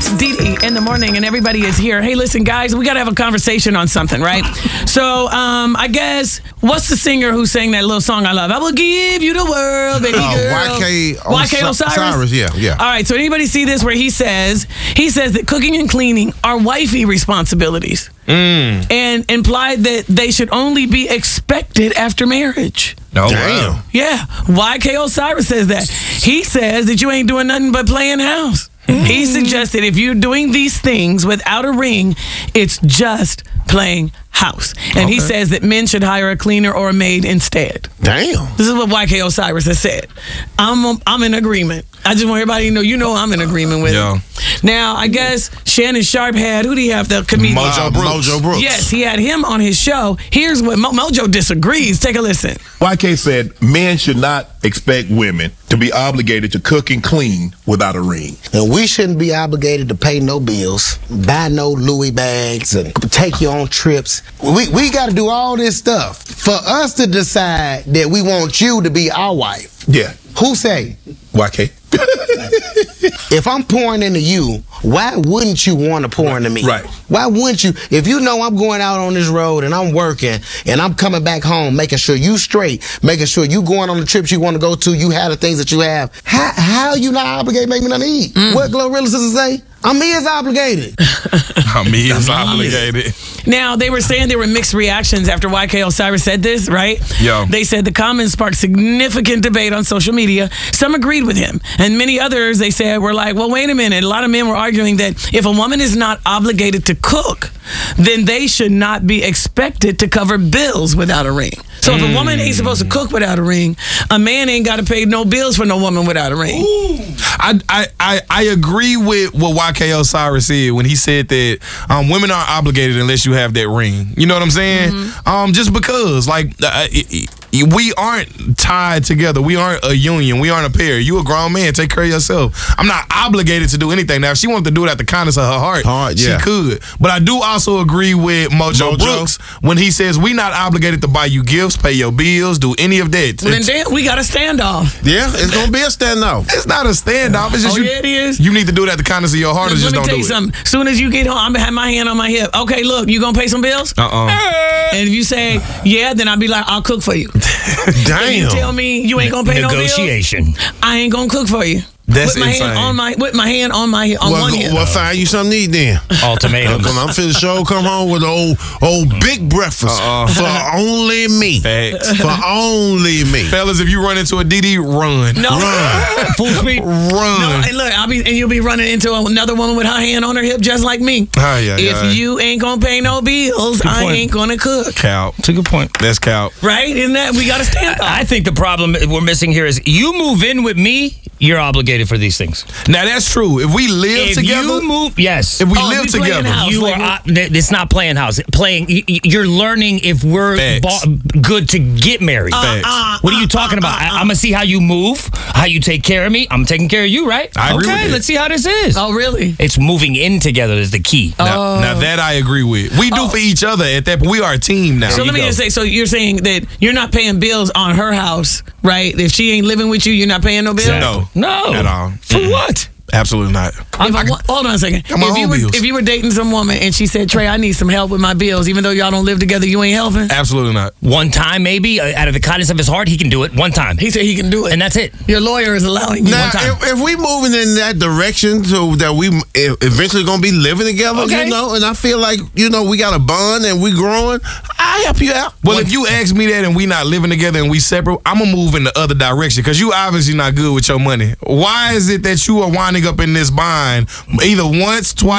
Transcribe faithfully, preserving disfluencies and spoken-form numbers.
It's Dee Dee in the morning, and everybody is here. Hey, listen, guys, we got to have a conversation on something, right? So, um, I guess, what's the singer who sang that little song I love? I will give you the world, baby Oh, girl. Y K Y K Osiris? Osiris, yeah, yeah. All right, so anybody see this where he says, he says that cooking and cleaning are wifey responsibilities. Mm. And implied that they should only be expected after marriage. Oh, damn. Wow. Yeah, Y K Osiris says that. He says that you ain't doing nothing but playing house. Mm. He suggested if you're doing these things without a ring, it's just playing house. And Okay. he says that men should hire a cleaner or a maid instead. Damn. This is what Y K Osiris has said. I'm I'm in agreement. I just want everybody to know, you know I'm in agreement with Yeah. him. Now, I guess Shannon Sharp had, who do you have, the comedian? Mojo Uh, Brooks. Mojo Brooks. Yes, he had him on his show. Here's what Mo- Mojo disagrees. Take a listen. Y K said men should not expect women to be obligated to cook and clean without a ring. And we shouldn't be obligated to pay no bills, buy no Louis bags, and take you on trips. We we got to do all this stuff for us to decide that we want you to be our wife. Yeah. Who say? Y K. If I'm pouring into you, why wouldn't you want to pour into me? Right. Why wouldn't you? If you know I'm going out on this road and I'm working and I'm coming back home, making sure you straight, making sure you going on the trips you want to go to, you have the things that you have. How how you not obligated to make me nothing to eat? Mm. What Glorilla sisters say? I'm is obligated. I mean, it's obligated. Now, they were saying there were mixed reactions after Y K Osiris said this, right? Yeah. They said the comments sparked significant debate on social media. Some agreed with him, and many others, they said, were like, well, wait a minute. A lot of men were arguing that if a woman is not obligated to cook, then they should not be expected to cover bills without a ring. So if a woman ain't supposed to cook without a ring, a man ain't got to pay no bills for no woman without a ring. I, I, I, I agree with what Y K Osiris said when he said that um, women aren't obligated unless you have that ring. You know what I'm saying? Mm-hmm. Um, just because, like, uh, it, it, we aren't tied together. We aren't a union. We aren't a pair. You a grown man. Take care of yourself. I'm not obligated to do anything. Now, if she wanted to do it out the kindness of her heart, Heart, yeah. she could. But I do also agree with Mojo, Mojo. Brooks when he says we not obligated to buy you gifts, pay your bills, do any of that. Well, then, It's, damn, we got a standoff. Yeah, it's going to be a standoff. it's not a standoff. It's just Oh, you, yeah, it is. you need to do it out the kindness of your heart, or Let just me don't tell do you it. something. Soon as you get home, I'm gonna have my hand on my hip. Okay, look, you gonna pay some bills? Uh-uh. And if you say yeah, then I'll be like, I'll cook for you. If you Damn. tell me you ain't gonna pay Negotiation. no bills, I ain't gonna cook for you. That's with my insane. hand on my with my hand on my on Well, one go- hip. well, find you something to eat then. Ultimatums. Come on, I'm finna show, come home with an old, old big breakfast Uh-uh. for only me. Facts. For only me. Fellas, if you run into a D D, run. No, Run. Full speed. Run. no, and look, I'll be and you'll be running into another woman with her hand on her hip just like me. Ah, yeah, if yeah. you ain't gonna pay no bills, I point. ain't gonna cook. Cow. That's a good point. That's cow. Right? Isn't that we gotta stand up? I think the problem we're missing here is you move in with me, you're obligated for these things. Now, that's true. If we live If together, you move, yes. if we Oh, live we playing together, house. You like are. op- It's not playing house. Playing. y- y- You're learning if we're Facts. bo- good to get married. Facts. uh, What are you talking about? I, I'm gonna see how you move, how you take care of me. I'm taking care of you, right? I agree okay, with that. let's see how this is. Oh, really? It's moving in together is the key. now, now that I agree with. We do Oh. for each other at that, but we are a team now. So let me go. just say, so you're saying that you're not paying bills on her house, right? If she ain't living with you, you're not paying no bills? No. No. At all. For what? Absolutely not. If I wa- hold on a second. Got my If you, own were, bills. if you were dating some woman and she said, Trey, I need some help with my bills, even though y'all don't live together, you ain't helping? Absolutely not. One time, maybe uh, out of the kindness of his heart, he can do it. One time, He said he can do it. and that's it. Your lawyer is allowing you. Now, One time. if, if we moving in that direction so that we e- eventually gonna be living together, Okay. you know, and I feel like, you know, we got a bond and we growing, I help you out. Well, if you ask me that and we not living together and we separate, I'm gonna move in the other direction because you obviously not good with your money. Why is it that you are winding up in this bind either once, twice?